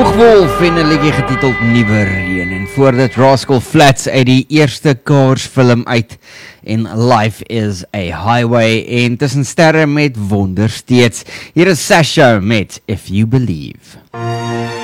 Wolf en 'n liedjie getiteld Nuwe Reën en voor dit Rascal Flatts uit die eerste Cars film uit en Life is a Highway en tussen sterre met wonder steeds. Hier is Sasha met If You Believe.